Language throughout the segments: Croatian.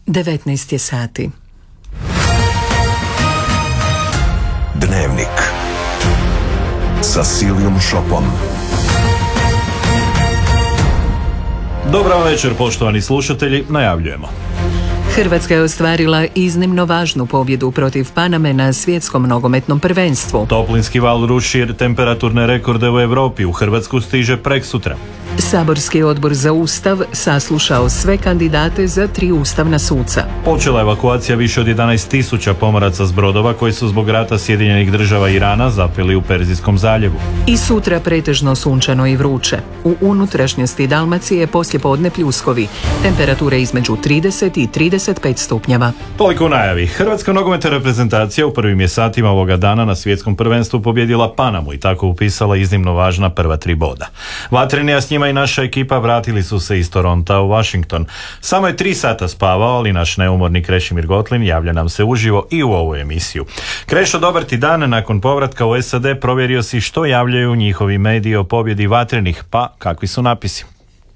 19 je sati. Dnevnik sa Silijom Šopom. Dobar večer, poštovani slušatelji, najavljujemo. Hrvatska je ostvarila iznimno važnu pobjedu protiv Paname na svjetskom nogometnom prvenstvu. Toplinski val ruši temperaturne rekorde u Europi, u Hrvatsku stiže preksutra. Saborski odbor za Ustav saslušao sve kandidate za 3 ustavna suca. Počela evakuacija više od 11.000 pomoraca s brodova koji su zbog rata Sjedinjenih Država i Irana zapeli u Perzijskom zaljevu. I sutra pretežno sunčano i vruće. U unutrašnjosti Dalmacije poslijepodne pljuskovi. Temperature između 30 i 35 stupnjeva. Toliko u najavi. Hrvatska nogometna reprezentacija u prvim je satima ovoga dana na svjetskom prvenstvu pobjedila Panamu i tako upisala iznimno važna prva 3 boda. Vatreni, a s njima i naša ekipa vratili su se iz Toronta u Washington. Samo je 3 sata spavao, ali naš neumorni Krešimir Gotlin javlja nam se uživo i u ovu emisiju. Krešo, dobar ti dan. Nakon povratka u SAD provjerio si što javljaju njihovi mediji o pobjedi vatrenih, pa kakvi su napisi?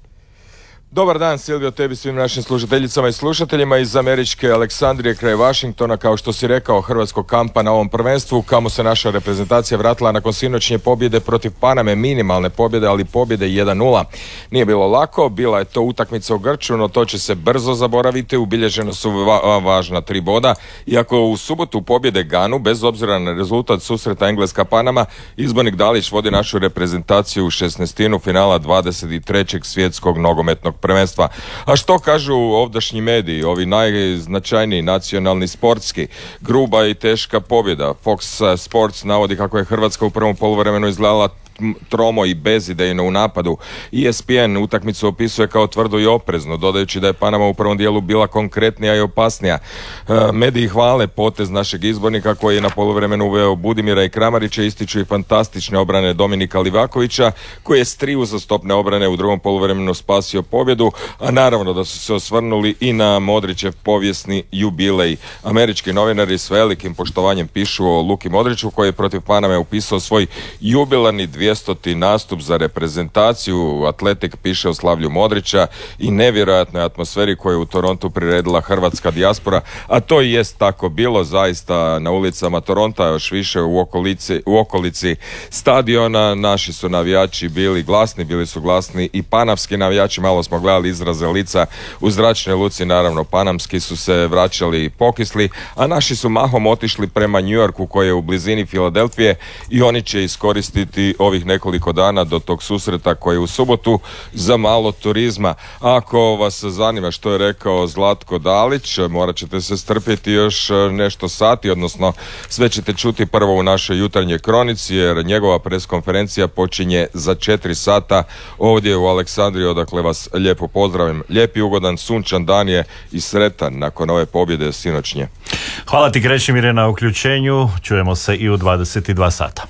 Dobar dan, Silvio, tebi, svim našim slušateljicama i slušateljima iz američke Aleksandrije kraj Washingtona. Kao što si rekao, hrvatskog kampa na ovom prvenstvu, kamo se naša reprezentacija vratila nakon sinoćnje pobjede protiv Paname, minimalne pobjede, ali pobjede 1-0. Nije bilo lako, bila je to utakmica u Grču, no to će se brzo zaboraviti, ubilježeno su važna 3 boda. Iako u subotu pobjede Ganu, bez obzira na rezultat susreta Engleska-Panama, izbornik Dalić vodi našu reprezentaciju u 16. finala 23. svjetskog nogometnog prvenstva. A što kažu ovdašnji mediji, ovi najznačajniji nacionalni sportski? Gruba i teška pobjeda. Fox Sports navodi kako je Hrvatska u prvom poluvremenu izgledala tromo i bezidejno u napadu. ESPN utakmicu opisuje kao tvrdo i oprezno, dodajući da je Panama u prvom dijelu bila konkretnija i opasnija. Mediji hvale potez našeg izbornika koji je na poluvremenu uveo Budimira i Kramarića, ističu i fantastične obrane Dominika Livakovića koji je s 3 uzastopne obrane u drugom poluvremenu spasio pobjedu, a naravno da su se osvrnuli i na Modrićev povijesni jubilej. Američki novinari s velikim poštovanjem pišu o Luki Modriću koji je protiv Paname upisao svoj jubilarni 200. nastup za reprezentaciju. Atletik piše o slavlju Modrića i nevjerojatnoj atmosferi koju je u Torontu priredila hrvatska dijaspora, a to i jest tako bilo zaista na ulicama Toronta, još više u okolici stadiona. Naši su navijači bili su glasni i panamski navijači, malo smo gledali izraze lica u zračnoj luci, naravno panamski su se vraćali i pokisli, a naši su mahom otišli prema New Yorku koji je u blizini Filadelfije i oni će iskoristiti ovih nekoliko dana do tog susreta koji je u subotu za malo turizma. Ako vas zanima što je rekao Zlatko Dalić, morat ćete se strpjeti još nešto sati, odnosno sve ćete čuti prvo u našoj jutarnjoj kronici, jer njegova preskonferencija počinje za 4 sata ovdje u Aleksandriji, odakle vas lijepo pozdravim. Lijep i ugodan sunčan dan je i sretan nakon ove pobjede sinoćnje. Hvala ti, Krešimire, na uključenju. Čujemo se i u 22 sata.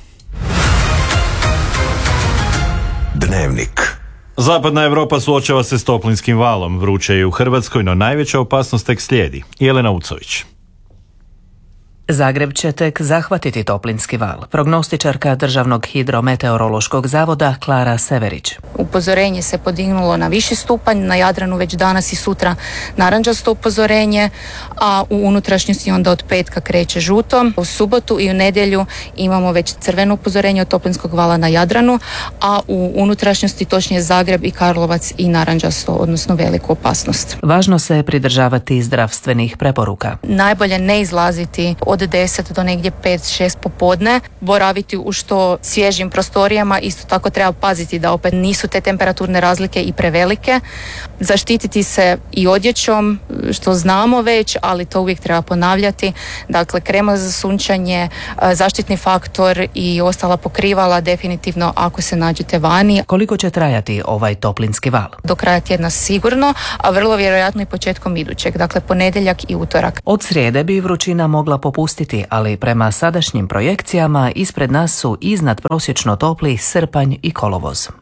Dnevnik. Zapadna Europa suočava se s toplinskim valom. Vruće je u Hrvatskoj, no najveća opasnost tek slijedi. Jelena Ucović. Zagreb će tek zahvatiti toplinski val. Prognostičarka Državnog hidrometeorološkog zavoda Klara Severić. Upozorenje se podignulo na viši stupanj, na Jadranu već danas i sutra narančasto upozorenje, a u unutrašnjosti onda od petka kreće žuto. U subotu i u nedjelju imamo već crveno upozorenje od toplinskog vala na Jadranu, a u unutrašnjosti točnije Zagreb i Karlovac i narančasto, odnosno veliku opasnost. Važno se pridržavati zdravstvenih preporuka. Najbolje ne izlaziti od 10 do negdje 5-6 popodne, boraviti u što svježim prostorijama, isto tako treba paziti da opet nisu te temperaturne razlike i prevelike. Zaštititi se i odjećom, što znamo već, ali to uvijek treba ponavljati. Dakle, krema za sunčanje, zaštitni faktor i ostala pokrivala definitivno ako se nađete vani. Koliko će trajati ovaj toplinski val? Do kraja tjedna sigurno, a vrlo vjerojatno i početkom idućeg, dakle ponedjeljak i utorak. Od srijede bi vrućina mogla popustiti, ali prema sadašnjim projekcijama ispred nas su iznad prosječno topli srpanj i kolovoz.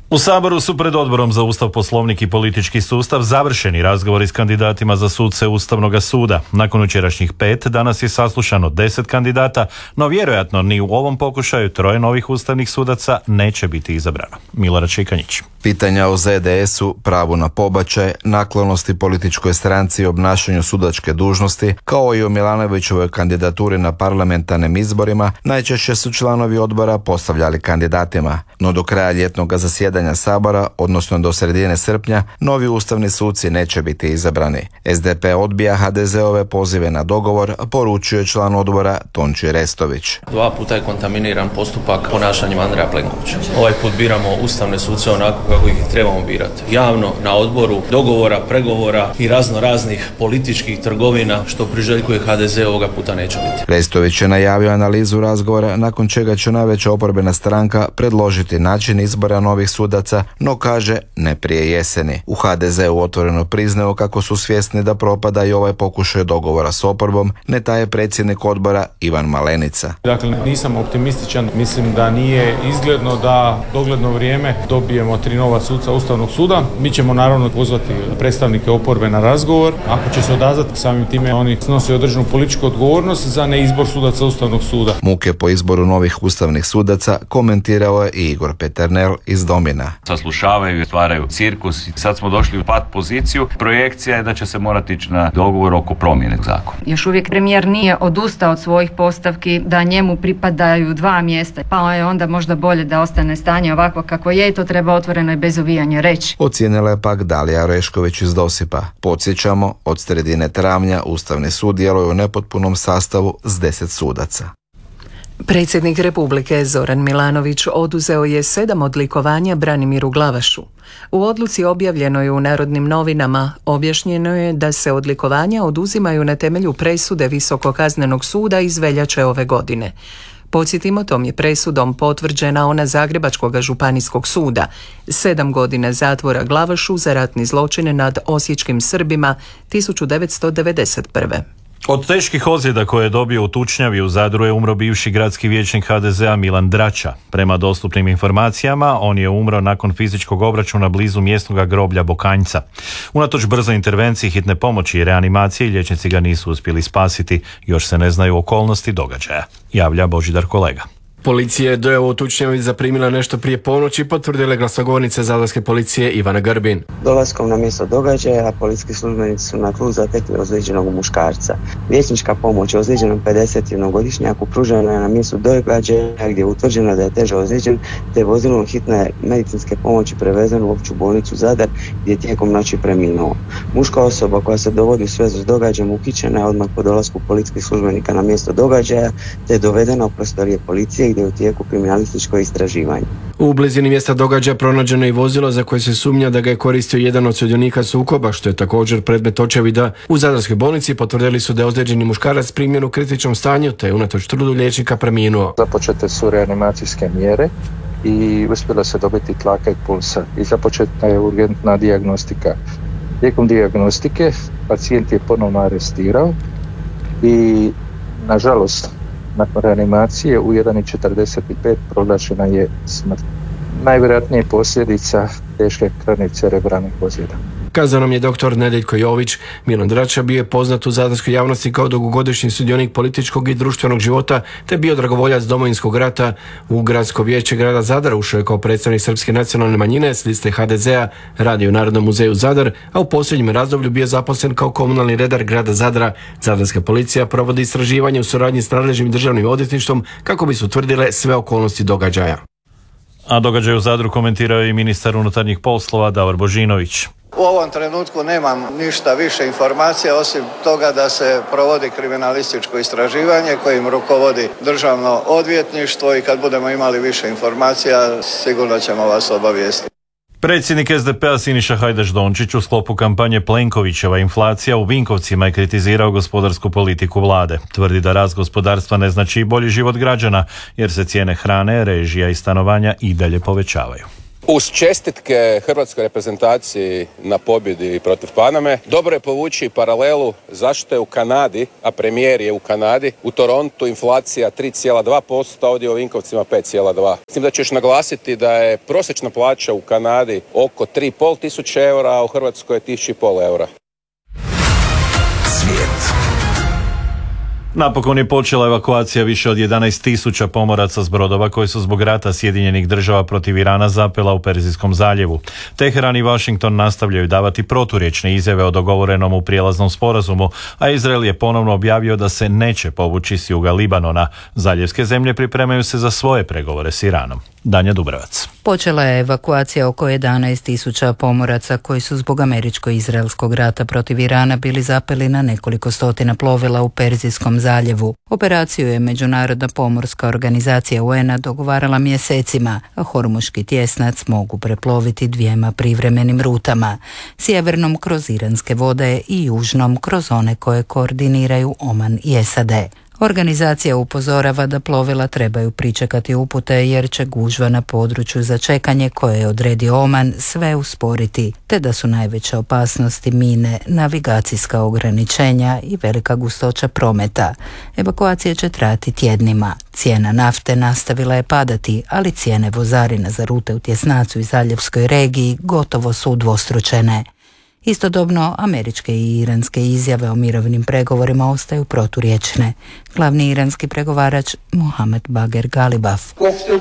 U Saboru su pred Odborom za Ustav, Poslovnik i politički sustav završeni razgovori s kandidatima za suce Ustavnog suda. Nakon jučerašnjih 5, danas je saslušano 10 kandidata, no vjerojatno ni u ovom pokušaju 3 novih ustavnih sudaca neće biti izabrano. Milorad Šikanjić. Pitanja o ZDS-u, pravu na pobačaj, naklonosti političkoj stranci i obnašanju sudačke dužnosti, kao i o Milanovićevoj kandidaturi na parlamentarnim izborima, najčešće su članovi odbora postavljali kandidatima. No do kraja ljetnog zasjedanja Sabora, odnosno do sredine srpnja, novi ustavni suci neće biti izabrani. SDP odbija HDZ-ove pozive na dogovor, poručuje član odbora Tonči Restović. 2 puta je kontaminiran postupak ponašanjem Andreja Plenkovića. Ovaj put biramo ustavne suce onako kako ih trebamo birati. Javno, na odboru, dogovora, pregovora i raznih političkih trgovina što priželjkuje HDZ ovoga puta neće biti. Restović je najavio analizu razgovora, nakon čega će najveća oporbena stranka predložiti način izbora novih sudaca, no kaže ne prije jeseni. U HDZ-u otvoreno priznao kako su svjesni da propada i ovaj pokušaj dogovora s oporbom, ne taje predsjednik odbora Ivan Malenica. Dakle, nisam optimističan, mislim da nije izgledno da dogledno vrijeme dobijemo 3 nova suca Ustavnog suda. Mi ćemo naravno pozvati predstavnike oporbe na razgovor. Ako će se odazvati, samim time oni snose određenu političku odgovornost za neizbor sudaca Ustavnog suda. Muke po izboru novih ustavnih sudaca komentirao je i Igor Peternel iz Domina. Saslušavaju i stvaraju cirkus. Sad smo došli u pat poziciju. Projekcija je da će se morati ići na dogovor oko promjene zakona. Još uvijek premijer nije odustao od svojih postavki da njemu pripadaju 2 mjesta, pa je onda možda bolje da ostane stanje ovako kako je i to treba otvoreno i bez uvijanja reći. Ocijenila je pak Dalija Orešković iz Dosipa. Podsjećamo, od sredine travnja Ustavni sud djeluje u nepotpunom sastavu s 10 sudaca. Predsjednik Republike Zoran Milanović oduzeo je 7 odlikovanja Branimiru Glavašu. U odluci objavljenoj u Narodnim novinama objašnjeno je da se odlikovanja oduzimaju na temelju presude Visokog kaznenog suda iz veljače ove godine. Podsjetimo, tom je presudom potvrđena ona Zagrebačkog županijskog suda, 7 godina zatvora Glavašu za ratni zločin nad osječkim Srbima 1991. Od teških ozljeda koje je dobio u tučnjavi u Zadru je umro bivši gradski vijećnik HDZ-a Milan Drača. Prema dostupnim informacijama, on je umro nakon fizičkog obračuna blizu mjesnog groblja Bokanjca. Unatoč brzoj intervenciji hitne pomoći i reanimacije, liječnici ga nisu uspjeli spasiti. Još se ne znaju okolnosti događaja, javlja Božidar Kolega. Policija je dojavu u tučnjavi zaprimila nešto prije ponoći, potvrdila glasnogovornica Zadarske policije Ivana Grbin. Dolaskom na mjesto događaja, policijski službenici su na tlu zatekli ozlijeđenog muškarca. Liječnička pomoć ozlijeđenom 51-godišnjaku pružena je na mjestu događaja gdje je utvrđeno da je teže ozlijeđen, te vozilom hitne medicinske pomoći prevezen u opću bolnicu Zadar gdje je tijekom noći preminuo. Muška osoba koja se dovodi u svezu s događajem uhićena je odmah po dolasku policijskih službenika na mjesto događaja, te je dovedena u prostorije policije gdje je u tijeku kriminalističko istraživanje. U blizini mjesta događaja pronađeno je i vozilo za koje se sumnja da ga je koristio jedan od sudionika sukoba, što je također predmet očevida. U Zadarskoj bolnici potvrdili su da je ozlijeđeni muškarac primljen u kritičnom stanju, te je unatoč trudu liječnika preminuo. Započete su reanimacijske mjere i uspjelo se dobiti tlaka i pulsa i započeta je urgentna dijagnostika. Tijekom dijagnostike pacijent je ponovno arestirao i nažalost nakon reanimacije u 1:45 proglašena je smrt. Najvjerojatnije posljedica teške krvne cerebralnih ozljeda. Kazao nam je dr. Nedeljko Jović. Milan Drača bio je poznat u zadarskoj javnosti kao dugogodišnji sudionik političkog i društvenog života, te bio dragovoljac Domovinskog rata. U gradsko vijeće grada Zadar ušao je kao predstavnik srpske nacionalne manjine s liste HDZ-a, radio u Narodnom muzeju Zadar, a u posljednjem razdoblju bio zaposlen kao komunalni redar grada Zadra. Zadarska policija provodi istraživanje u suradnji s nadležnim državnim odvjetništvom kako bi se utvrdile sve okolnosti događaja. A događaj u Zadru komentirao je i ministar unutarnjih poslova Davor Božinović. U ovom trenutku nemam ništa više informacija osim toga da se provodi kriminalističko istraživanje kojim rukovodi državno odvjetništvo i kad budemo imali više informacija sigurno ćemo vas obavijestiti. Predsjednik SDP-a Siniša Hajdaš Dončić u sklopu kampanje Plenkovićeva inflacija u Vinkovcima je kritizirao gospodarsku politiku vlade. Tvrdi da rast gospodarstva ne znači i bolji život građana jer se cijene hrane, režija i stanovanja i dalje povećavaju. Uz čestitke hrvatskoj reprezentaciji na pobjedi protiv Paname, dobro je povući paralelu zašto je u Kanadi, a premijer je u Kanadi, u Torontu inflacija 3,2%, ovdje u Vinkovcima 5,2%. Mislim da ću još naglasiti da je prosječna plaća u Kanadi oko 3,5 tisuće eura, a u Hrvatskoj je 1,5 eura. Svijet. Napokon je počela evakuacija više od 11.000 pomoraca s brodova koji su zbog rata Sjedinjenih država protiv Irana zapela u Perzijskom zaljevu. Teheran i Washington nastavljaju davati proturječne izjave o dogovorenom u prijelaznom sporazumu, a Izrael je ponovno objavio da se neće povući s juga Libanona. Zaljevske zemlje pripremaju se za svoje pregovore s Iranom. Danja Dubrovac. Počela je evakuacija oko 11.000 pomoraca koji su zbog američko-izraelskog rata protiv Irana bili zapeli na nekoliko stotina plovila u Perzijskom zaljevu. Operaciju je Međunarodna pomorska organizacija UN-a dogovarala mjesecima, a Hormuški tjesnac mogu preploviti 2 privremenim rutama, sjevernom kroz iranske vode i južnom kroz one koje koordiniraju Oman i SAD. Organizacija upozorava da plovila trebaju pričekati upute jer će gužva na području za čekanje koje je odredio Oman sve usporiti, te da su najveće opasnosti mine, navigacijska ograničenja i velika gustoća prometa. Evakuacija će trajati tjednima. Cijena nafte nastavila je padati, ali cijene vozarina za rute u tjesnacu i zaljevskoj regiji gotovo su udvostručene. Istodobno, američke i iranske izjave o mirovnim pregovorima ostaju proturječne. Glavni iranski pregovarač Mohamed Bagher Ghalibaf.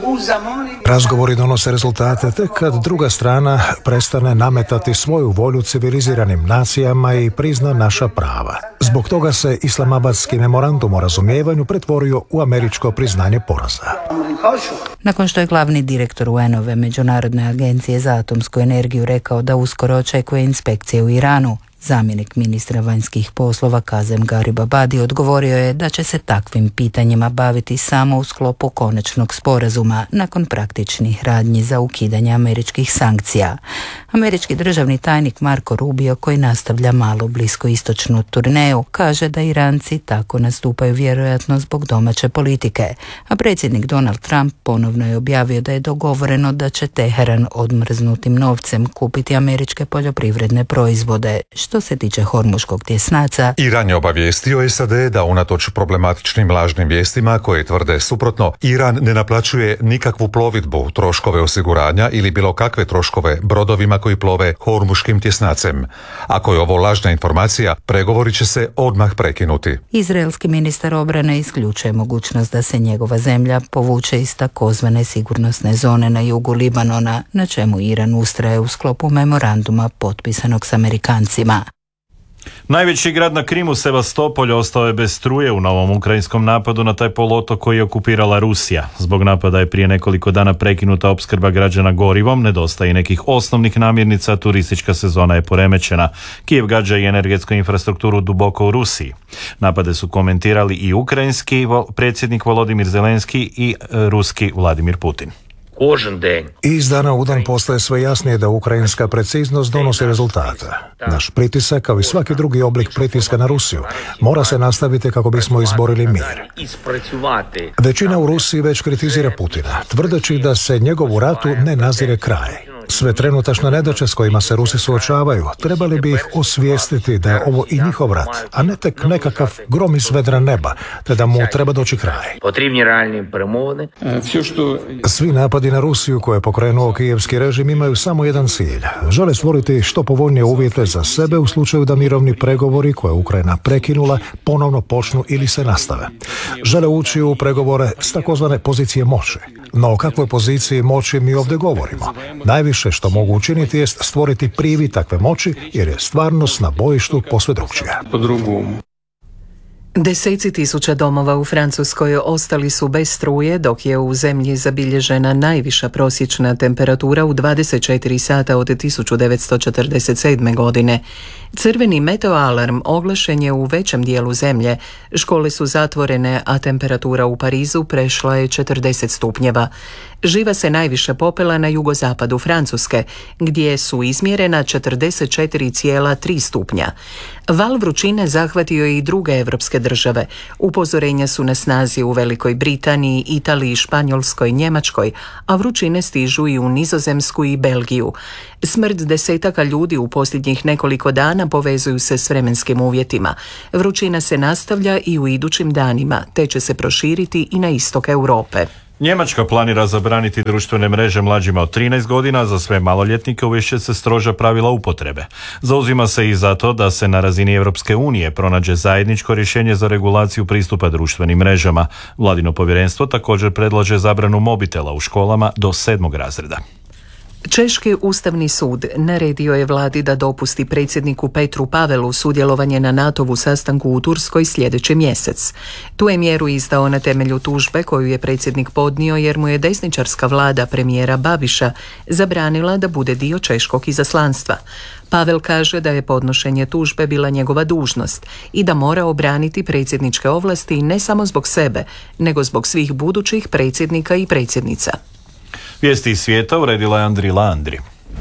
Razgovori donose rezultate tek kad druga strana prestane nametati svoju volju civiliziranim nacijama i prizna naša prava. Zbog toga se Islamabadski memorandum o razumijevanju pretvorio u američko priznanje poraza. Nakon što je glavni direktor UN-ove Međunarodne agencije za atomsku energiju rekao da uskoro očekuje inspekcije u Iranu, zamjenik ministra vanjskih poslova Kazem Garibabadi odgovorio je da će se takvim pitanjima baviti samo u sklopu konačnog sporazuma nakon praktičnih radnji za ukidanje američkih sankcija. Američki državni tajnik Marco Rubio, koji nastavlja malu bliskoistočnu turneju, kaže da Iranci tako nastupaju vjerojatno zbog domaće politike, a predsjednik Donald Trump ponovno je objavio da je dogovoreno da će Teheran odmrznutim novcem kupiti američke poljoprivredne proizvode. Što se tiče Hormuškog tjesnaca, Iran je obavijestio SAD da unatoč problematičnim lažnim vijestima koje tvrde suprotno, Iran ne naplaćuje nikakvu plovidbu, troškove osiguranja ili bilo kakve troškove brodovima koji plove Hormuškim tjesnacem. Ako je ovo lažna informacija, pregovori će se odmah prekinuti. izraelski ministar obrane isključuje mogućnost da se njegova zemlja povuče iz takozvane sigurnosne zone na jugu Libanona, na čemu Iran ustraje u sklopu memoranduma potpisanog s Amerikancima. Najveći grad na Krimu, Sevastopolj, ostao je bez struje u novom ukrajinskom napadu na taj poluotok koji je okupirala Rusija. Zbog napada je prije nekoliko dana prekinuta opskrba građana gorivom, nedostaje i nekih osnovnih namirnica, turistička sezona je poremećena. Kijev gađa i energetsku infrastrukturu duboko u Rusiji. Napade su komentirali i ukrajinski predsjednik Volodimir Zelenski i ruski Vladimir Putin. Iz dana u dan postaje sve jasnije da ukrajinska preciznost donosi rezultate. Naš pritisak, kao i svaki drugi oblik pritiska na Rusiju, mora se nastaviti kako bismo izborili mir. Većina u Rusiji već kritizira Putina, tvrdeći da se njegovu ratu ne nazire kraj. Sve trenutačne nedaće s kojima se Rusi suočavaju, trebali bi ih osvijestiti da je ovo i njihov rat, a ne tek nekakav grom iz vedra neba, te da mu treba doći kraj. Svi napadi na Rusiju koje je pokrenuo kijevski režim imaju samo jedan cilj. Žele stvoriti što povoljnije uvjete za sebe u slučaju da mirovni pregovori koje je Ukrajina prekinula ponovno počnu ili se nastave. Žele ući u pregovore s takozvane pozicije moći. No o kakvoj poziciji moći mi ovdje govorimo? Najviše što mogu učiniti jest stvoriti privid takve moći, jer je stvarnost na bojištu posve drugčija. Deseci tisuća domova u Francuskoj ostali su bez struje, dok je u zemlji zabilježena najviša prosječna temperatura u 24 sata od 1947. godine. Crveni meteoalarm oglašen je u većem dijelu zemlje. Škole su zatvorene, a temperatura u Parizu prešla je 40 stupnjeva. Živa se najviše popela na jugozapadu Francuske, gdje su izmjerena 44,3 stupnja. Val vrućine zahvatio je i druge evropske države. Upozorenja su na snazi u Velikoj Britaniji, Italiji, Španjolskoj, Njemačkoj, a vrućine stižu i u Nizozemsku i Belgiju. Smrt desetaka ljudi u posljednjih nekoliko dana povezuju se s vremenskim uvjetima. Vrućina se nastavlja i u idućim danima, te će se proširiti i na istok Europe. Njemačka planira zabraniti društvene mreže mlađima od 13 godina, za sve maloljetnike uvest će se stroža pravila upotrebe. Zauzima se i za to da se na razini Europske unije pronađe zajedničko rješenje za regulaciju pristupa društvenim mrežama. Vladino povjerenstvo također predlaže zabranu mobitela u školama do 7. razreda. Češki Ustavni sud naredio je vladi da dopusti predsjedniku Petru Pavelu sudjelovanje na NATO-vu sastanku u Turskoj sljedeći mjesec. Tu je mjeru izdao na temelju tužbe koju je predsjednik podnio jer mu je desničarska vlada premijera Babiša zabranila da bude dio češkog izaslanstva. Pavel kaže da je podnošenje tužbe bila njegova dužnost i da mora obraniti predsjedničke ovlasti ne samo zbog sebe, nego zbog svih budućih predsjednika i predsjednica. Vijesti iz svijeta uredila je Andrila Andri.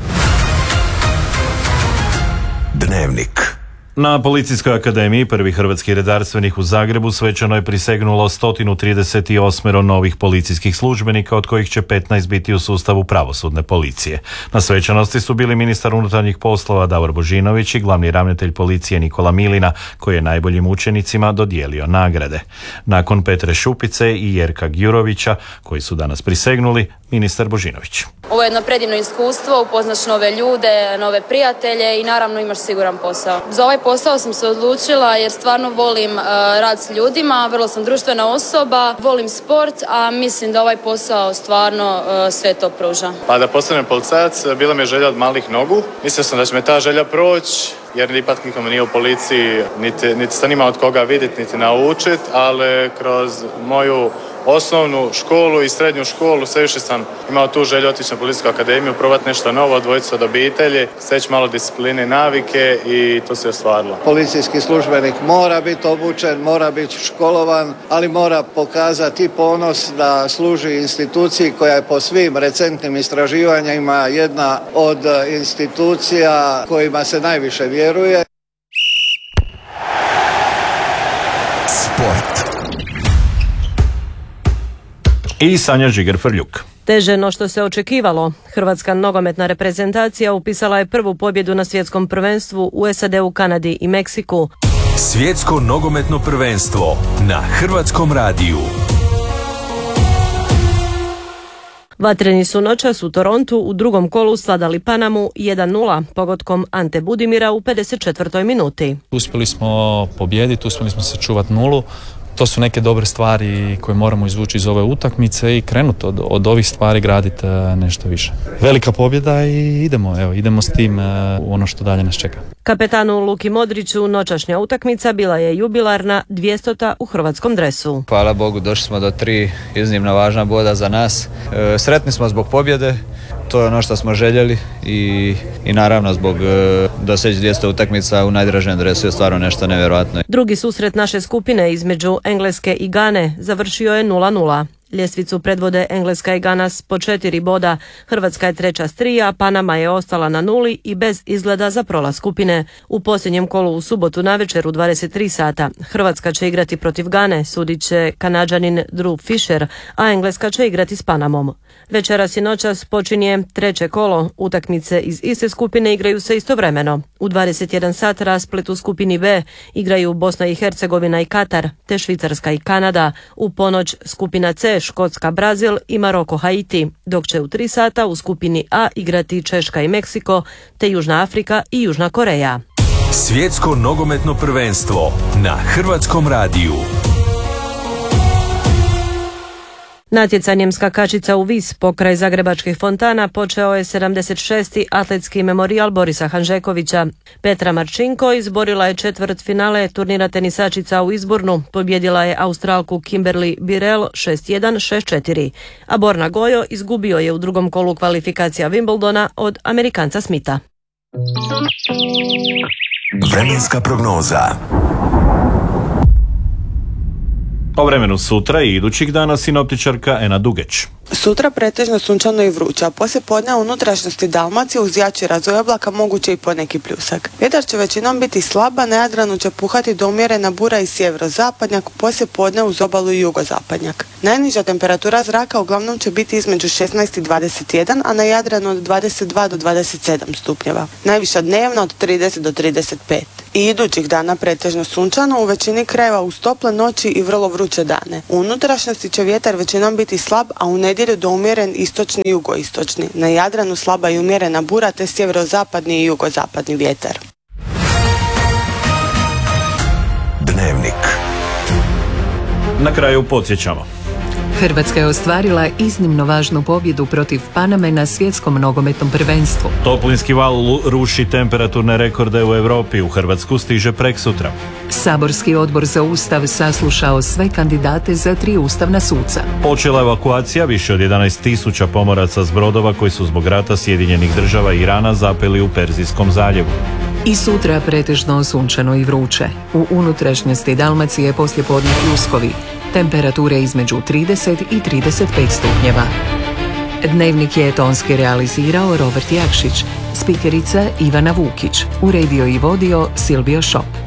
Dnevnik. Na Policijskoj akademiji prvi hrvatski redarstvenik u Zagrebu svečano je prisegnulo 138 novih policijskih službenika, od kojih će 15 biti u sustavu pravosudne policije. Na svečanosti su bili ministar unutarnjih poslova Davor Božinović i glavni ravnatelj policije Nikola Milina, koji je najboljim učenicima dodijelio nagrade. Nakon Petre Šupice i Jerka Gjurovića, koji su danas prisegnuli, ministar Božinović. Ovo je jedno predivno iskustvo, upoznaš nove ljude, nove prijatelje i naravno imaš siguran posao. Za ovaj posao sam se odlučila jer stvarno volim rad s ljudima, vrlo sam društvena osoba, volim sport, a mislim da ovaj posao stvarno sve to pruža. Pa da postanem policajac, bila mi je želja od malih nogu. Mislio sam da će me ta želja proći, jer ipak nikom nije u policiji, niti sam imao od koga vidjeti, niti naučiti, ali kroz moju osnovnu školu i srednju školu sve više sam imao tu želju otići na Policijsku akademiju, probati nešto novo, odvojiti se od obitelji, steći malo discipline i navike i to se ostvarilo. Policijski službenik mora biti obučen, mora biti školovan, ali mora pokazati ponos da služi instituciji koja je po svim recentnim istraživanjima jedna od institucija kojima se najviše vjeruje. Sport. I Sanja Žiger-Frljuk. Teže no što se očekivalo. Hrvatska nogometna reprezentacija upisala je prvu pobjedu na svjetskom prvenstvu u SAD-u, Kanadi i Meksiku. Svjetsko nogometno prvenstvo na Hrvatskom radiju. Vatreni su noćas u Torontu u drugom kolu svladali Panamu 1-0 pogodkom Ante Budimira u 54. minuti. Uspjeli smo pobijediti, uspjeli smo sačuvati nulu. To su neke dobre stvari koje moramo izvući iz ove utakmice i krenuti od ovih stvari graditi nešto više. Velika pobjeda i idemo s tim u ono što dalje nas čeka. Kapetanu Luki Modriću noćašnja utakmica bila je jubilarna 200. u hrvatskom dresu. Hvala Bogu, došli smo do 3 iznimno važna boda za nas. Sretni smo zbog pobjede, to je ono što smo željeli i naravno zbog doseći 200 utakmica u najdražem dresu je stvarno nešto nevjerojatno. Drugi susret naše skupine između Engleske i Gane završio je 0-0. Ljestvicu predvode Engleska i Gana po 4 boda, Hrvatska je treća s 3, a Panama je ostala na 0 i bez izgleda za prolaz skupine. U posljednjem kolu u subotu navečer u 23 sata Hrvatska će igrati protiv Gane, sudit će Kanađanin Drew Fisher, a Engleska će igrati s Panamom. Večeras i noćas počinje treće kolo, utakmice iz iste skupine igraju se istovremeno. U 21 sat rasplet u skupini B igraju Bosna i Hercegovina i Katar, te Švicarska i Kanada. U ponoć skupina C Škotska, Brazil i Maroko, Haiti, dok će u 3 sata u skupini A igrati Češka i Meksiko, te Južna Afrika i Južna Koreja. Svjetsko nogometno prvenstvo na Hrvatskom radiju. Natjecanjem skakačica u vis pokraj zagrebačkih fontana počeo je 76. atletski memorijal Borisa Hanžekovića. Petra Marčinko izborila je četvrtfinale turnira tenisačica u Izbornu, pobjedila je Australku Kimberly Birrell 6-1, 6-4, a Borna Gojo izgubio je u drugom kolu kvalifikacija Wimbledona od Amerikanca Smitha. Vremenska prognoza. O vremenu sutra i idućih dana sinoptičarka Ena Dugeć. Sutra pretežno sunčano i vruće, a poslijepodne u unutrašnjosti Dalmacije uz jači razvoj oblaka moguće i poneki pljusak. Vjetar će većinom biti slaba, na Jadranu će puhati do umjerena bura i sjeverozapadnjak, poslijepodne uz obalu i jugozapadnjak. Najniža temperatura zraka uglavnom će biti između 16 i 21, a na Jadranu od 22 do 27 stupnjeva. Najviša dnevna od 30 do 35. I idućih dana pretežno sunčano, u većini krajeva uz tople noći i vrlo vruće dane. U unutrašnjosti će vjetar većinom biti slab, a u nedjelju do umjeren istočni i jugoistočni. Na Jadranu slaba i umjerena bura te sjeverozapadni i jugozapadni vjetar. Dnevnik. Na kraju podsjećamo. Hrvatska je ostvarila iznimno važnu pobjedu protiv Paname na svjetskom nogometnom prvenstvu. Toplinski val ruši temperaturne rekorde u Europi, u Hrvatsku stiže preksutra. Saborski odbor za Ustav saslušao sve kandidate za 3 ustavna suca. Počela evakuacija više od 11.000 pomoraca s brodova koji su zbog rata Sjedinjenih Država i Irana zapeli u Perzijskom zaljevu. I sutra pretežno sunčano i vruće. U unutrašnjosti Dalmacije poslijepodne pljuskovi. Temperature između 30 i 35 stupnjeva. Dnevnik je tonski realizirao Robert Jakšić, spikerica Ivana Vukić, uredio i vodio Silvio Šop.